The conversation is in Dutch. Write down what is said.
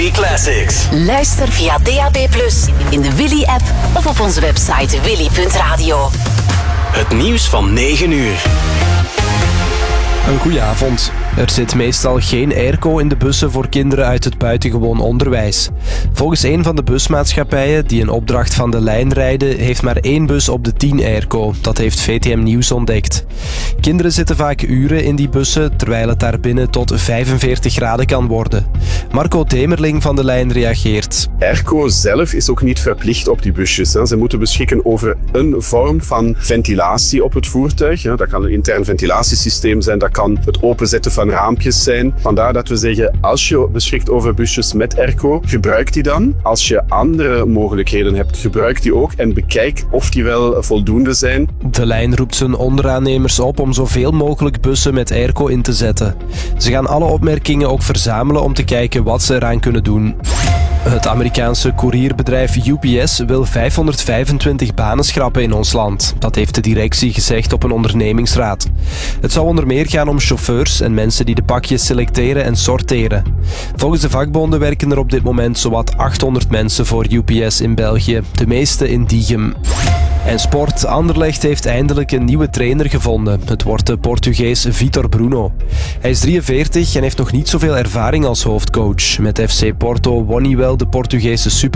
Willy Classics. Luister via DAB+, in de Willy-app of op onze website willy.radio. Het nieuws van 9 uur. Een goeie avond. Er zit meestal geen airco in de bussen voor kinderen uit het buitengewoon onderwijs. Volgens een van de busmaatschappijen die een opdracht van de lijn rijden, heeft maar 1 bus op de 10 airco. Dat heeft VTM Nieuws ontdekt. Kinderen zitten vaak uren in die bussen, terwijl het daar binnen tot 45 graden kan worden. Marco Demerling van de lijn reageert. Airco zelf is ook niet verplicht op die busjes. Ze moeten beschikken over een vorm van ventilatie op het voertuig. Dat kan een intern ventilatiesysteem zijn, dat kan het openzetten van raampjes zijn. Vandaar dat we zeggen, als je beschikt over busjes met airco, gebruik die dan. Als je andere mogelijkheden hebt, gebruik die ook en bekijk of die wel voldoende zijn. De lijn roept zijn onderaannemers op om zoveel mogelijk bussen met airco in te zetten. Ze gaan alle opmerkingen ook verzamelen om te kijken wat ze eraan kunnen doen. Het Amerikaanse courierbedrijf UPS wil 525 banen schrappen in ons land. Dat heeft de directie gezegd op een ondernemingsraad. Het zou onder meer gaan om chauffeurs en mensen die de pakjes selecteren en sorteren. Volgens de vakbonden werken er op dit moment zowat 800 mensen voor UPS in België, de meeste in Diegem. En sport. Anderlecht heeft eindelijk een nieuwe trainer gevonden. Het wordt de Portugees Vitor Bruno. Hij is 43 en heeft nog niet zoveel ervaring als hoofdcoach. Met FC Porto won hij wel de Portugese Super